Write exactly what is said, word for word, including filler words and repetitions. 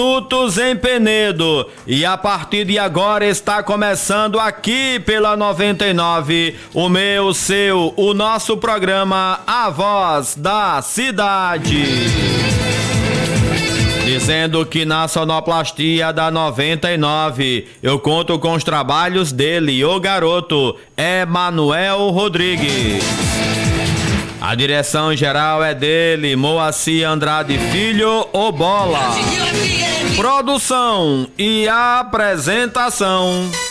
Minutos em Penedo, e a partir de agora está começando aqui pela noventa e nove, o meu, o seu, o nosso programa A Voz da Cidade. Dizendo que na sonoplastia da noventa e nove eu conto com os trabalhos dele, o garoto, Emanuel Rodrigues. A direção geral é dele, Moacir Andrade Filho, o Bola. Produção e apresentação,